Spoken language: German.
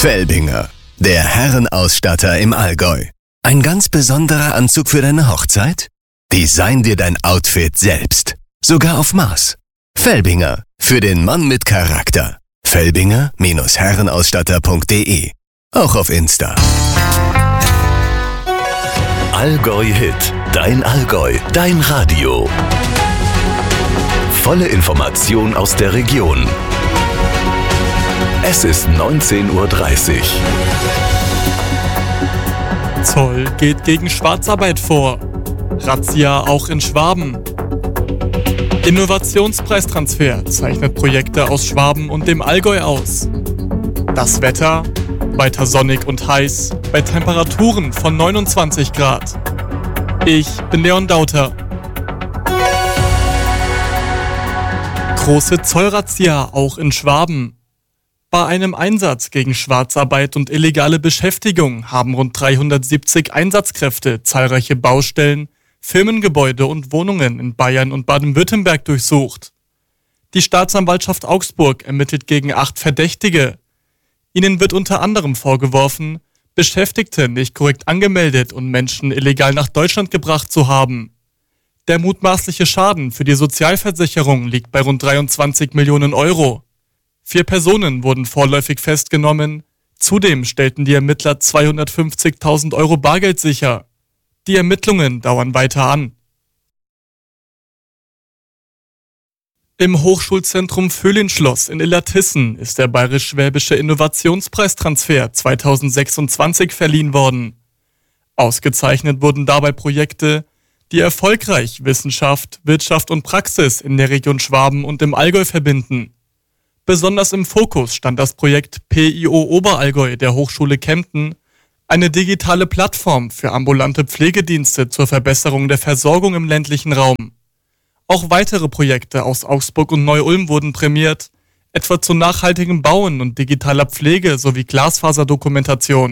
Felbinger, der Herrenausstatter im Allgäu. Ein ganz besonderer Anzug für deine Hochzeit? Design dir dein Outfit selbst. Sogar auf Maß. Felbinger, für den Mann mit Charakter. Felbinger-herrenausstatter.de. Auch auf Insta. Allgäu Hit, dein Allgäu, dein Radio. Volle Information aus der Region. Es ist 19:30 Uhr. Zoll geht gegen Schwarzarbeit vor. Razzia auch in Schwaben. Innovationspreistransfer zeichnet Projekte aus Schwaben und dem Allgäu aus. Das Wetter: weiter sonnig und heiß, bei Temperaturen von 29 Grad. Ich bin Leon Dauter. Große Zollrazzia auch in Schwaben. Bei einem Einsatz gegen Schwarzarbeit und illegale Beschäftigung haben rund 370 Einsatzkräfte zahlreiche Baustellen, Firmengebäude und Wohnungen in Bayern und Baden-Württemberg durchsucht. Die Staatsanwaltschaft Augsburg ermittelt gegen 8 Verdächtige. Ihnen wird unter anderem vorgeworfen, Beschäftigte nicht korrekt angemeldet und Menschen illegal nach Deutschland gebracht zu haben. Der mutmaßliche Schaden für die Sozialversicherung liegt bei rund 23 Millionen Euro. 4 Personen wurden vorläufig festgenommen. Zudem stellten die Ermittler 250.000 Euro Bargeld sicher. Die Ermittlungen dauern weiter an. Im Hochschulzentrum Föhlenschloss in Illertissen ist der Bayerisch-Schwäbische Innovationspreistransfer 2026 verliehen worden. Ausgezeichnet wurden dabei Projekte, die erfolgreich Wissenschaft, Wirtschaft und Praxis in der Region Schwaben und im Allgäu verbinden. Besonders im Fokus stand das Projekt PIO Oberallgäu der Hochschule Kempten, eine digitale Plattform für ambulante Pflegedienste zur Verbesserung der Versorgung im ländlichen Raum. Auch weitere Projekte aus Augsburg und Neu-Ulm wurden prämiert, etwa zu nachhaltigem Bauen und digitaler Pflege sowie Glasfaserdokumentation.